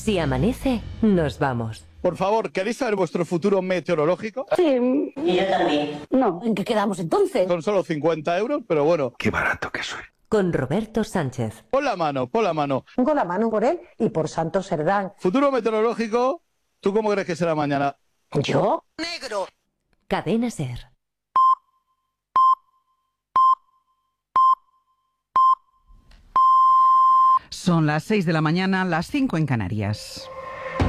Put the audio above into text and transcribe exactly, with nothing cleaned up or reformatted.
Si amanece, nos vamos. Por favor, ¿queréis saber vuestro futuro meteorológico? Sí. Y yo también. No, ¿en qué quedamos entonces? Son solo cincuenta euros, pero bueno. Qué barato que soy. Con Roberto Sánchez. Pon la mano, pon la mano. Pongo la mano por él y por Santos Cerdán. Futuro meteorológico, ¿tú cómo crees que será mañana? ¿Yo? Negro. Cadena SER. Son las seis de la mañana, las cinco en Canarias.